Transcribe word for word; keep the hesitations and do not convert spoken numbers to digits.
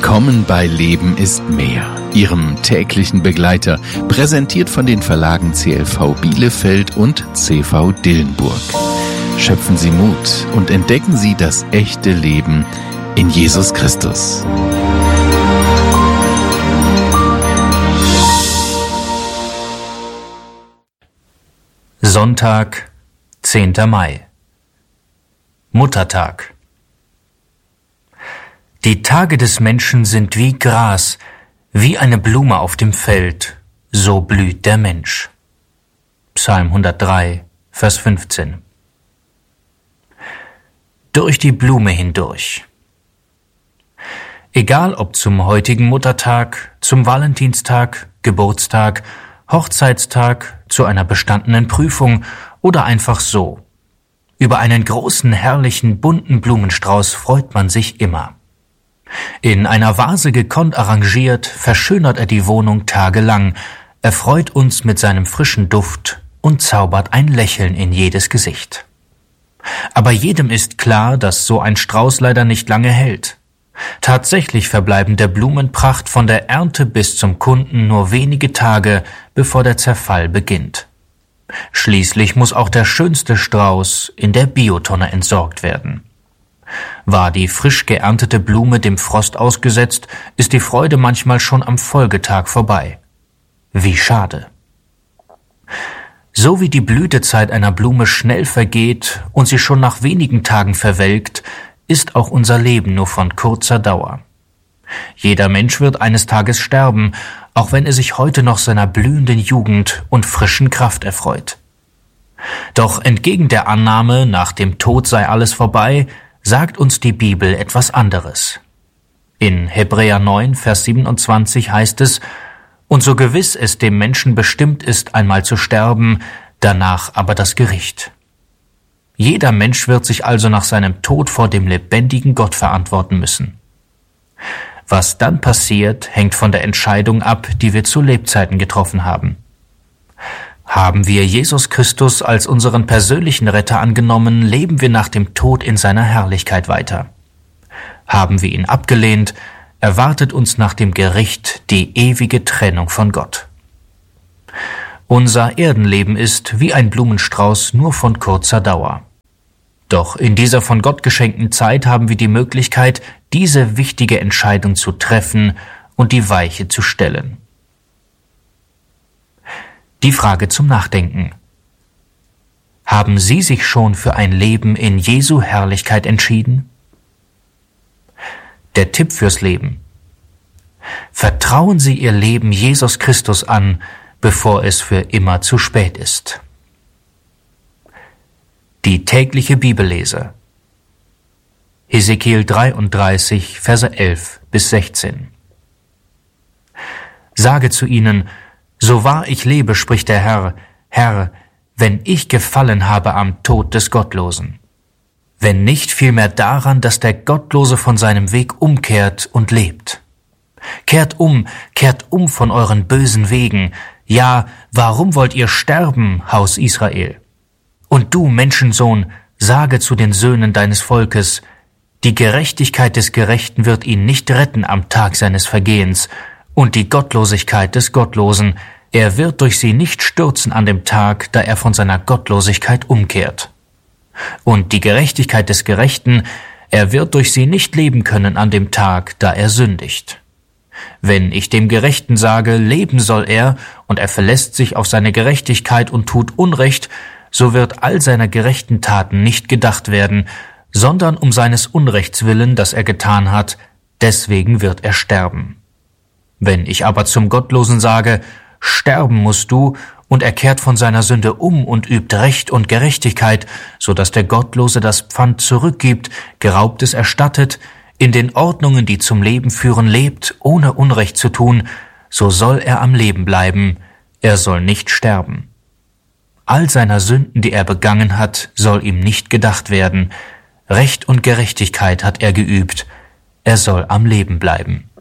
Willkommen bei Leben ist mehr, Ihrem täglichen Begleiter, präsentiert von den Verlagen C L V Bielefeld und C V Dillenburg. Schöpfen Sie Mut und entdecken Sie das echte Leben in Jesus Christus. Sonntag, zehnter Mai. Muttertag. Die Tage des Menschen sind wie Gras, wie eine Blume auf dem Feld, so blüht der Mensch. Psalm hundertdrei, Vers fünfzehn. Durch die Blume hindurch. Egal ob zum heutigen Muttertag, zum Valentinstag, Geburtstag, Hochzeitstag, zu einer bestandenen Prüfung oder einfach so. Über einen großen, herrlichen, bunten Blumenstrauß freut man sich immer. In einer Vase gekonnt arrangiert, verschönert er die Wohnung tagelang, erfreut uns mit seinem frischen Duft und zaubert ein Lächeln in jedes Gesicht. Aber jedem ist klar, dass so ein Strauß leider nicht lange hält. Tatsächlich verbleiben der Blumenpracht von der Ernte bis zum Kunden nur wenige Tage, bevor der Zerfall beginnt. Schließlich muss auch der schönste Strauß in der Biotonne entsorgt werden. War die frisch geerntete Blume dem Frost ausgesetzt, ist die Freude manchmal schon am Folgetag vorbei. Wie schade. So wie die Blütezeit einer Blume schnell vergeht und sie schon nach wenigen Tagen verwelkt, ist auch unser Leben nur von kurzer Dauer. Jeder Mensch wird eines Tages sterben, auch wenn er sich heute noch seiner blühenden Jugend und frischen Kraft erfreut. Doch entgegen der Annahme, nach dem Tod sei alles vorbei, sagt uns die Bibel etwas anderes. In Hebräer neun, Vers siebenundzwanzig heißt es: Und so gewiss es dem Menschen bestimmt ist, einmal zu sterben, danach aber das Gericht. Jeder Mensch wird sich also nach seinem Tod vor dem lebendigen Gott verantworten müssen. Was dann passiert, hängt von der Entscheidung ab, die wir zu Lebzeiten getroffen haben. Haben wir Jesus Christus als unseren persönlichen Retter angenommen, leben wir nach dem Tod in seiner Herrlichkeit weiter. Haben wir ihn abgelehnt, erwartet uns nach dem Gericht die ewige Trennung von Gott. Unser Erdenleben ist wie ein Blumenstrauß nur von kurzer Dauer. Doch in dieser von Gott geschenkten Zeit haben wir die Möglichkeit, diese wichtige Entscheidung zu treffen und die Weiche zu stellen. Die Frage zum Nachdenken. Haben Sie sich schon für ein Leben in Jesu Herrlichkeit entschieden? Der Tipp fürs Leben. Vertrauen Sie Ihr Leben Jesus Christus an, bevor es für immer zu spät ist. Die tägliche Bibellese. Hesekiel dreiunddreißig, Verse elf bis sechzehn. Sage zu ihnen: So wahr ich lebe, spricht der Herr, Herr, wenn ich gefallen habe am Tod des Gottlosen. Wenn nicht vielmehr daran, dass der Gottlose von seinem Weg umkehrt und lebt. Kehrt um, kehrt um von euren bösen Wegen. Ja, warum wollt ihr sterben, Haus Israel? Und du, Menschensohn, sage zu den Söhnen deines Volkes: Die Gerechtigkeit des Gerechten wird ihn nicht retten am Tag seines Vergehens, und die Gottlosigkeit des Gottlosen, er wird durch sie nicht stürzen an dem Tag, da er von seiner Gottlosigkeit umkehrt. Und die Gerechtigkeit des Gerechten, er wird durch sie nicht leben können an dem Tag, da er sündigt. Wenn ich dem Gerechten sage, leben soll er, und er verlässt sich auf seine Gerechtigkeit und tut Unrecht, so wird all seiner gerechten Taten nicht gedacht werden, sondern um seines Unrechts willen, das er getan hat, deswegen wird er sterben. Wenn ich aber zum Gottlosen sage, sterben musst du, und er kehrt von seiner Sünde um und übt Recht und Gerechtigkeit, so dass der Gottlose das Pfand zurückgibt, Geraubtes erstattet, in den Ordnungen, die zum Leben führen, lebt, ohne Unrecht zu tun, so soll er am Leben bleiben, er soll nicht sterben. All seiner Sünden, die er begangen hat, soll ihm nicht gedacht werden. Recht und Gerechtigkeit hat er geübt, er soll am Leben bleiben.